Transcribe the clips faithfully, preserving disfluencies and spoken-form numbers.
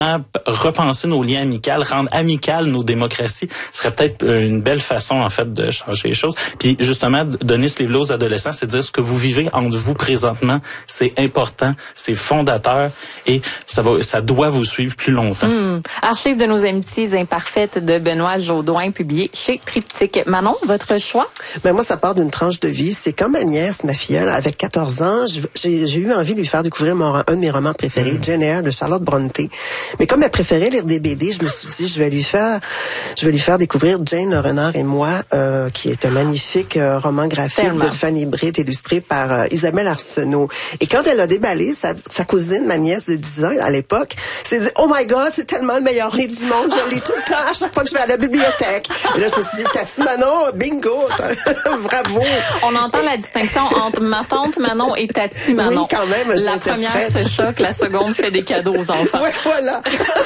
repenser nos liens amicaux, rendre amicales nos démocraties, ce serait peut-être une belle façon, en fait, de changer les choses. Puis, justement, donner ce livre-là aux adolescents, c'est de dire ce que vous vivez entre vous présentement, c'est important, c'est fondateur et ça va, ça doit vous suivre plus longtemps. Mmh. Archive de nos amitiés imparfaites de Benoît Jaudoin, publié chez Triptyque. Manon, votre choix? Ben moi, ça part d'une tranche de vie. C'est comme ma nièce, ma filleule, avec quatorze ans, j'ai, j'ai eu envie de lui faire découvrir mon, un de mes romans préférés, mmh. Jane Eyre de Charlotte Brontë. Mais comme elle préférait lire des B D, je me suis dit, je vais lui faire, je vais lui faire découvrir Jane, le renard et moi, euh, qui est un magnifique euh, roman graphique Tellement. de Fanny Britt, illustré par euh, Isabelle Arsenault. Et quand elle a déballé, sa, sa cousine, ma nièce de dix ans, à l'époque, s'est dit, oh my God, c'est tellement le meilleur livre du monde, je le lis tout le temps à chaque fois que je vais à la bibliothèque. Et là, je me suis dit, Tati Manon, bingo, bravo. On entend la distinction entre ma tante Manon et Tati Manon. Oui, quand même. La première se choque, la seconde fait des cadeaux aux enfants. Oui, voilà.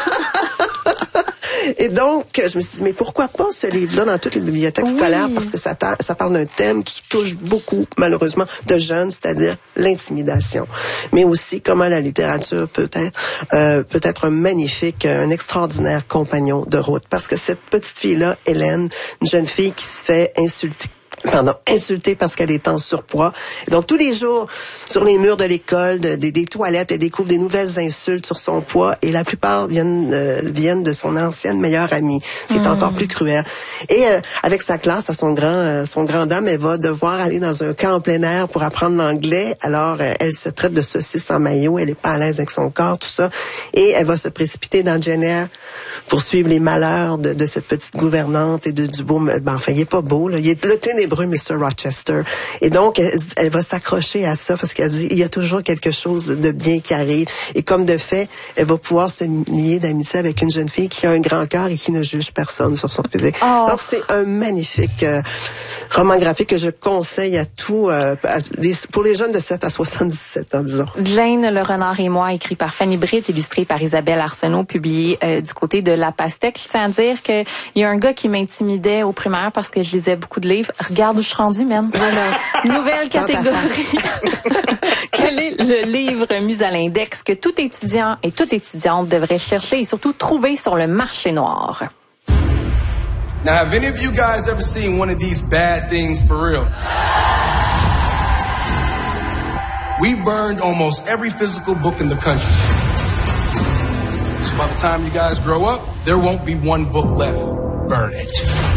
Et donc, je me suis dit, mais pourquoi pas ce livre-là dans toutes les bibliothèques oui. scolaires? Parce que ça, ta- ça parle d'un thème qui touche beaucoup, malheureusement, de jeunes, c'est-à-dire l'intimidation. Mais aussi comment la littérature peut être, euh, peut être un magnifique, un extraordinaire compagnon de route. Parce que cette petite fille-là, Hélène, une jeune fille qui se fait insulter, Pardon, insultée parce qu'elle est en surpoids. Et donc, tous les jours, sur les murs de l'école, de, de, des toilettes, elle découvre des nouvelles insultes sur son poids et la plupart viennent euh, viennent de son ancienne meilleure amie, ce qui est mmh. encore plus cruel. Et euh, avec sa classe, à son grand euh, son grand dame, elle va devoir aller dans un camp en plein air pour apprendre l'anglais. Alors, euh, elle se traite de saucisse en maillot, elle est pas à l'aise avec son corps, tout ça. Et elle va se précipiter dans Jane Eyre pour suivre les malheurs de, de cette petite gouvernante et de, du beau... Ben, enfin, il est pas beau, là. Il est le ténébreux mister Rochester. Et donc, elle, elle va s'accrocher à ça parce qu'elle dit, il y a toujours quelque chose de bien qui arrive. Et comme de fait, elle va pouvoir se lier d'amitié avec une jeune fille qui a un grand cœur et qui ne juge personne sur son physique. Oh. Donc, c'est un magnifique euh, roman graphique que je conseille à tout, euh, à les, pour les jeunes de sept à soixante-dix-sept ans, disons. Jane, le renard et moi, écrit par Fanny Britt, illustré par Isabelle Arsenault, publié euh, du côté de La Pastèque. Je tiens à dire qu'il y a un gars qui m'intimidait au primaire parce que je lisais beaucoup de livres. Regarde où je suis rendue, man. Voilà. Nouvelle catégorie. Quel est le livre mis à l'index que tout étudiant et toute étudiante devrait chercher et surtout trouver sur le marché noir? Now, have any of you guys ever seen one of these bad things for real? We burned almost every physical book in the country. So by the time you guys grow up, there won't be one book left. Burn it.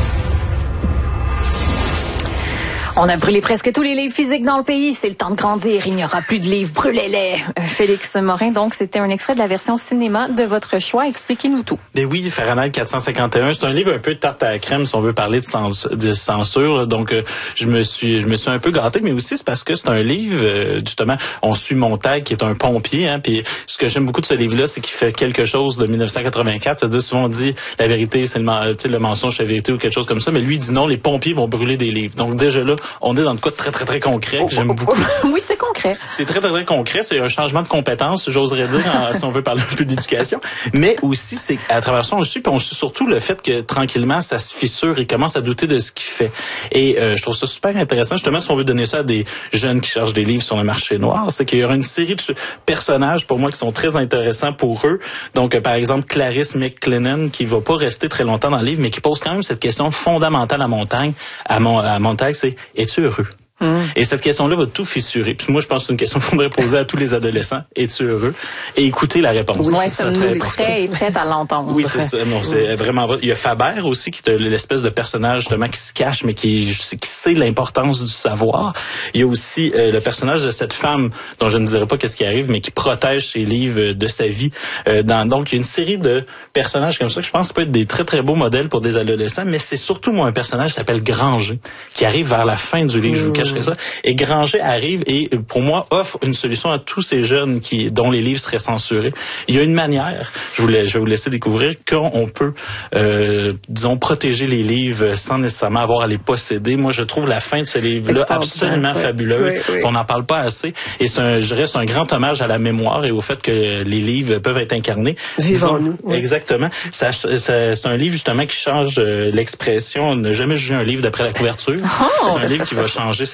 On a brûlé presque tous les livres physiques dans le pays. C'est le temps de grandir. Il n'y aura plus de livres. Brûlez-les. Félix Morin, donc, c'était un extrait de la version cinéma de votre choix. Expliquez-nous tout. Ben oui, Fahrenheit quatre cent cinquante et un, c'est un livre un peu de tarte à la crème si on veut parler de, cens- de censure. Donc, euh, je me suis je me suis un peu gâté, mais aussi c'est parce que c'est un livre, euh, justement, on suit Montag, qui est un pompier. Hein, puis ce que j'aime beaucoup de ce livre-là, c'est qu'il fait quelque chose de dix-neuf cent quatre-vingt-quatre. C'est-à-dire, souvent on dit la vérité, c'est le, le mensonge, c'est la vérité ou quelque chose comme ça. Mais lui, il dit non, les pompiers vont brûler des livres. Donc, déjà là, on est dans le cas de très, très, très concret que j'aime beaucoup. Oui, c'est concret. C'est très, très, très concret. C'est un changement de compétence, j'oserais dire, en, si on veut parler un peu d'éducation. Mais aussi, c'est à travers ça, on le suit, puis on suit surtout le fait que, tranquillement, ça se fissure et commence à douter de ce qu'il fait. Et euh, je trouve ça super intéressant, justement, si on veut donner ça à des jeunes qui cherchent des livres sur le marché noir, c'est qu'il y aura une série de personnages, pour moi, qui sont très intéressants pour eux. Donc, euh, par exemple, Clarisse McLennan, qui va pas rester très longtemps dans le livre, mais qui pose quand même cette question fondamentale à Montaigne, à, Mon, à Montag, c'est « Es-tu heureux? » Mmh. Et cette question-là va tout fissurer. Puis moi, je pense que c'est une question qu'il faudrait poser à tous les adolescents. Es-tu heureux? Et écouter la réponse. Oui, ça serait prêt et prête à l'entendre. Oui, c'est ça. Non, c'est vraiment. Il y a Faber aussi, qui est l'espèce de personnage justement qui se cache, mais qui, qui sait l'importance du savoir. Il y a aussi euh, le personnage de cette femme dont je ne dirais pas qu'est-ce qui arrive, mais qui protège ses livres de sa vie. Euh, dans, donc, il y a une série de personnages comme ça que je pense peut être des très très beaux modèles pour des adolescents. Mais c'est surtout moi un personnage qui s'appelle Granger, qui arrive vers la fin du livre. Mmh. Je vous cache ça. Et Granger arrive et, pour moi, offre une solution à tous ces jeunes qui, dont les livres seraient censurés. Il y a une manière, je, voulais, je vais vous laisser découvrir, qu'on peut, euh, disons, protéger les livres sans nécessairement avoir à les posséder. Moi, je trouve la fin de ce livre-là absolument oui, fabuleuse. Oui, oui. On n'en parle pas assez. Et c'est un, je dirais, c'est un grand hommage à la mémoire et au fait que les livres peuvent être incarnés. Vivons-nous. Oui. Exactement. Ça, ça, c'est un livre, justement, qui change euh, l'expression. Ne jamais juger un livre d'après la couverture. Oh! C'est un livre qui va changer cette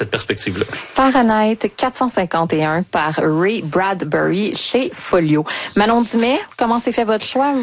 cette perspective-là. Fahrenheit quatre cent cinquante et un par Ray Bradbury chez Folio. Manon Dumais, comment s'est fait votre choix?